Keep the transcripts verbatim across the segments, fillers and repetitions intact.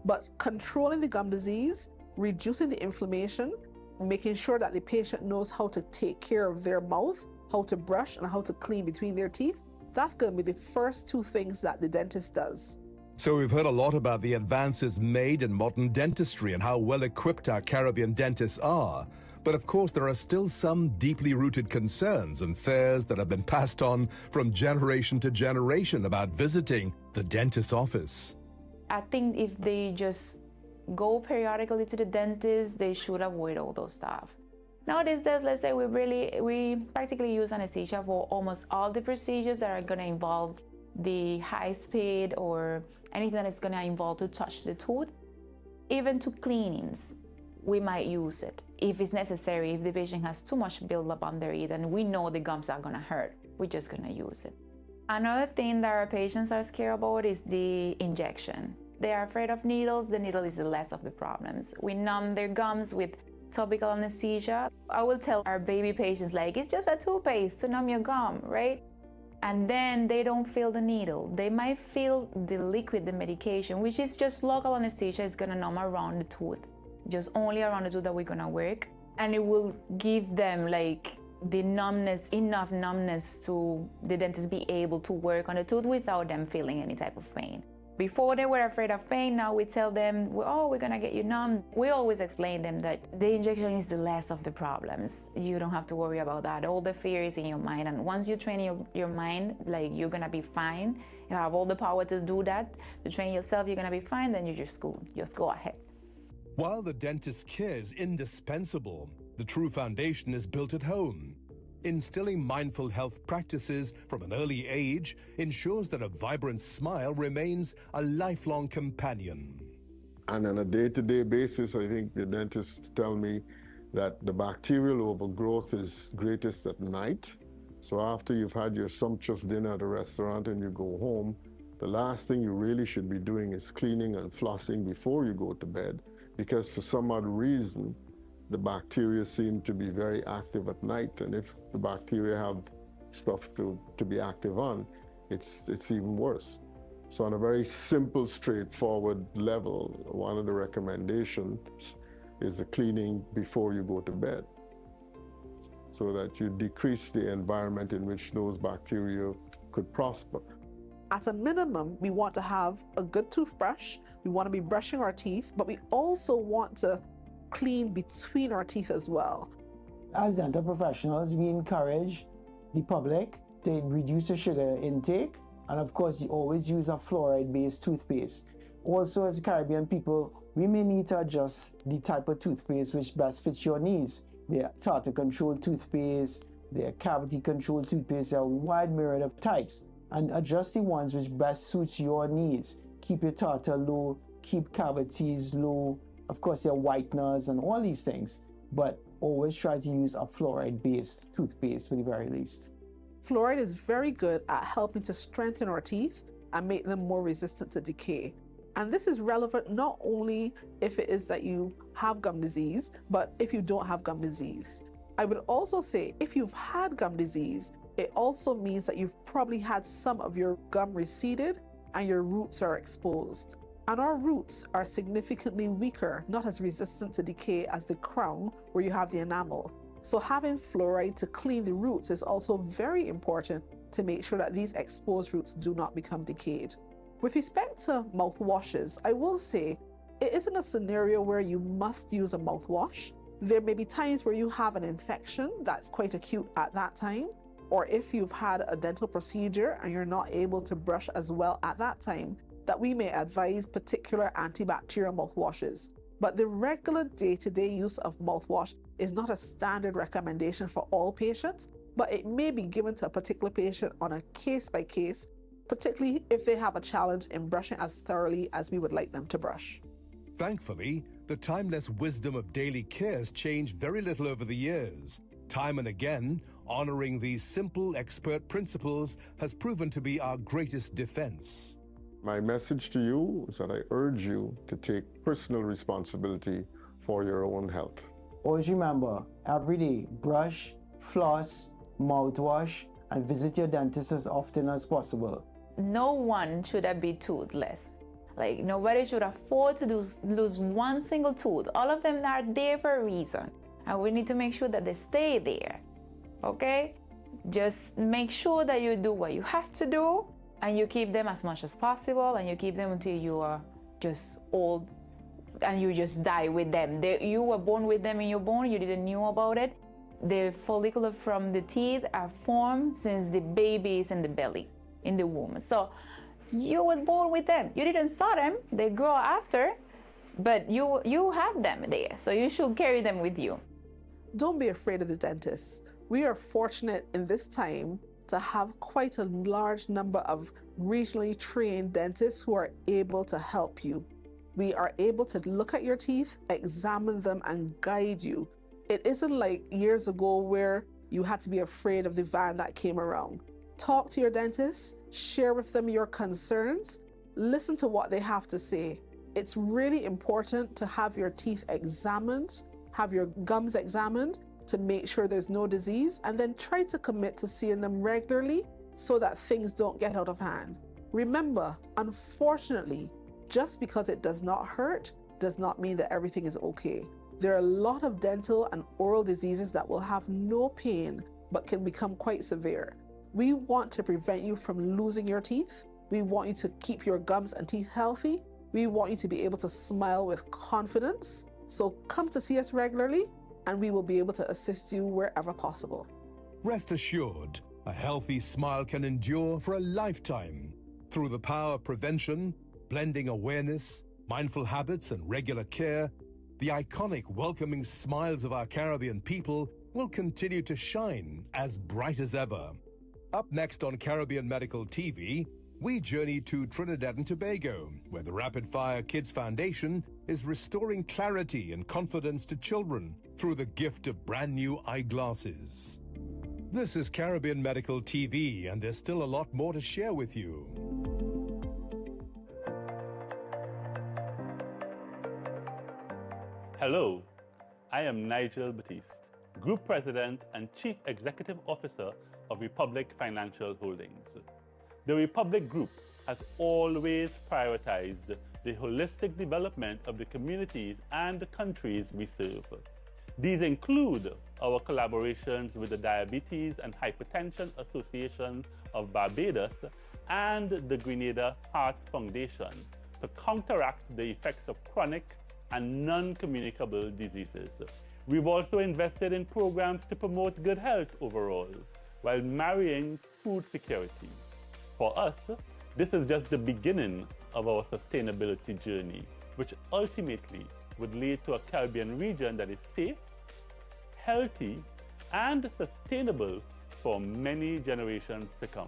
But controlling the gum disease, reducing the inflammation, making sure that the patient knows how to take care of their mouth, how to brush, and how to clean between their teeth, that's going to be the first two things that the dentist does. So we've heard a lot about the advances made in modern dentistry and how well equipped our Caribbean dentists are. But of course, there are still some deeply rooted concerns and fears that have been passed on from generation to generation about visiting the dentist's office. I think if they just go periodically to the dentist, they should avoid all those stuff. Nowadays, let's say we really, we practically use anesthesia for almost all the procedures that are going to involve the high speed or anything that is going to involve to touch the tooth. Even to cleanings, we might use it if it's necessary. If the patient has too much buildup on their teeth and we know the gums are going to hurt, we're just going to use it. Another thing that our patients are scared about is the injection. They are afraid of needles. The needle is the less of the problems. We numb their gums with topical anesthesia. I will tell our baby patients, like, it's just a toothpaste to numb your gum, right? And then they don't feel the needle. They might feel the liquid, the medication, which is just local anesthesia. Is gonna numb around the tooth, just only around the tooth that we're gonna work. And it will give them like the numbness, enough numbness to the dentist be able to work on the tooth without them feeling any type of pain. Before they were afraid of pain, now we tell them, oh, we're gonna get you numb. We always explain them that the injection is the less of the problems. You don't have to worry about that. All the fear is in your mind. And once you train your, your mind, like you're gonna be fine. You have all the power to do that, to train yourself, you're gonna be fine, then you just go, just go ahead. While the dentist's care is indispensable, the true foundation is built at home. Instilling mindful health practices from an early age ensures that a vibrant smile remains a lifelong companion. And on a day-to-day basis, I think the dentists tell me that the bacterial overgrowth is greatest at night. So after you've had your sumptuous dinner at a restaurant and you go home, the last thing you really should be doing is cleaning and flossing before you go to bed, because for some odd reason, the bacteria seem to be very active at night, and if the bacteria have stuff to, to be active on, it's, it's even worse. So on a very simple, straightforward level, one of the recommendations is the cleaning before you go to bed, so that you decrease the environment in which those bacteria could prosper. At a minimum, we want to have a good toothbrush, we want to be brushing our teeth, but we also want to clean between our teeth as well. As dental professionals, we encourage the public to reduce the sugar intake, and of course, you always use a fluoride-based toothpaste. Also, as Caribbean people, we may need to adjust the type of toothpaste which best fits your needs. There are tartar-controlled toothpaste, there are cavity-controlled toothpaste, there are a wide myriad of types, and adjust the ones which best suits your needs. Keep your tartar low, keep cavities low. Of course, there are whiteners and all these things, but always try to use a fluoride-based toothpaste for the very least. Fluoride is very good at helping to strengthen our teeth and make them more resistant to decay. And this is relevant not only if it is that you have gum disease, but if you don't have gum disease. I would also say if you've had gum disease, it also means that you've probably had some of your gum receded and your roots are exposed. And our roots are significantly weaker, not as resistant to decay as the crown where you have the enamel. So having fluoride to clean the roots is also very important to make sure that these exposed roots do not become decayed. With respect to mouthwashes, I will say it isn't a scenario where you must use a mouthwash. There may be times where you have an infection that's quite acute at that time, or if you've had a dental procedure and you're not able to brush as well at that time, that we may advise particular antibacterial mouthwashes. But the regular day-to-day use of mouthwash is not a standard recommendation for all patients, but it may be given to a particular patient on a case-by-case, particularly if they have a challenge in brushing as thoroughly as we would like them to brush. Thankfully, the timeless wisdom of daily care has changed very little over the years. Time and again, honoring these simple expert principles has proven to be our greatest defense. My message to you is that I urge you to take personal responsibility for your own health. Always remember, every day, brush, floss, mouthwash, and visit your dentist as often as possible. No one should be toothless. Like, nobody should afford to lose, lose one single tooth. All of them are there for a reason, and we need to make sure that they stay there, okay? Just make sure that you do what you have to do, and you keep them as much as possible, and you keep them until you are just old, and you just die with them. They, you were born with them in your bone, you didn't know about it. The follicle from the teeth are formed since the baby is in the belly, in the womb. So you was born with them. You didn't saw them, they grow after, but you, you have them there. So you should carry them with you. Don't be afraid of the dentist. We are fortunate in this time to have quite a large number of regionally trained dentists who are able to help you. We are able to look at your teeth, examine them, and guide you. It isn't like years ago where you had to be afraid of the van that came around. Talk to your dentist, share with them your concerns, listen to what they have to say. It's really important to have your teeth examined, have your gums examined to make sure there's no disease, and then try to commit to seeing them regularly so that things don't get out of hand. Remember, unfortunately, just because it does not hurt does not mean that everything is okay. There are a lot of dental and oral diseases that will have no pain but can become quite severe. We want to prevent you from losing your teeth. We want you to keep your gums and teeth healthy. We want you to be able to smile with confidence. So come to see us regularly, and we will be able to assist you wherever possible. Rest assured, a healthy smile can endure for a lifetime. Through the power of prevention, blending awareness, mindful habits, and regular care, the iconic, welcoming smiles of our Caribbean people will continue to shine as bright as ever. Up next on Caribbean Medical T V, we journey to Trinidad and Tobago, where the Rapid Fire Kids Foundation is restoring clarity and confidence to children through the gift of brand new eyeglasses. This is Caribbean Medical T V, and there's still a lot more to share with you. Hello, I am Nigel Batiste, Group President and Chief Executive Officer of Republic Financial Holdings. The Republic Group has always prioritized the holistic development of the communities and the countries we serve. These include our collaborations with the Diabetes and Hypertension Association of Barbados and the Grenada Heart Foundation to counteract the effects of chronic and non-communicable diseases. We've also invested in programs to promote good health overall, while marrying food security. For us, this is just the beginning of our sustainability journey, which ultimately would lead to a Caribbean region that is safe, healthy, and sustainable for many generations to come.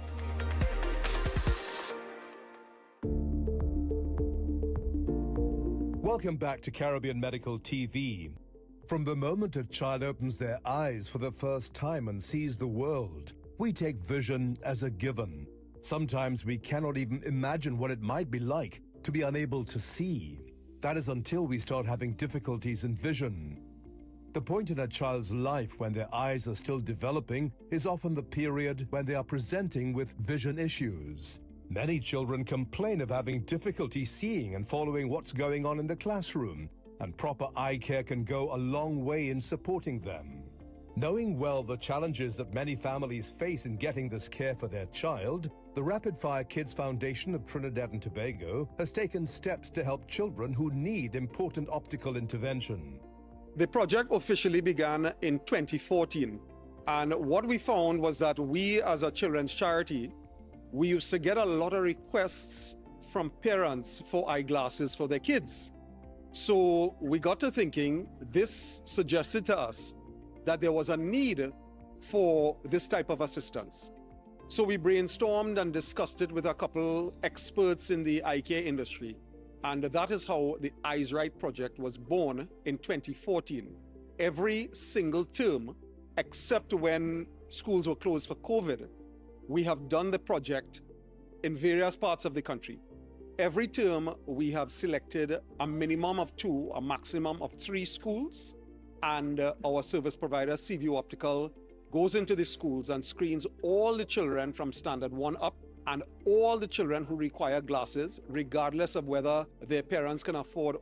Welcome back to Caribbean Medical T V. From the moment a child opens their eyes for the first time and sees the world, we take vision as a given. Sometimes we cannot even imagine what it might be like to be unable to see. That is until we start having difficulties in vision. The point in a child's life when their eyes are still developing is often the period when they are presenting with vision issues. Many children complain of having difficulty seeing and following what's going on in the classroom, and proper eye care can go a long way in supporting them. Knowing well the challenges that many families face in getting this care for their child, the Rapid Fire Kids Foundation of Trinidad and Tobago has taken steps to help children who need important optical intervention. The project officially began in twenty fourteen, and what we found was that we, as a children's charity, we used to get a lot of requests from parents for eyeglasses for their kids. So we got to thinking, this suggested to us that there was a need for this type of assistance. So we brainstormed and discussed it with a couple experts in the eye care industry. And that is how the Eyes Right project was born in twenty fourteen. Every single term, except when schools were closed for COVID, we have done the project in various parts of the country. Every term, we have selected a minimum of two, a maximum of three schools, and uh, our service provider, Seaview Optical, goes into the schools and screens all the children from standard one up and all the children who require glasses, regardless of whether their parents can afford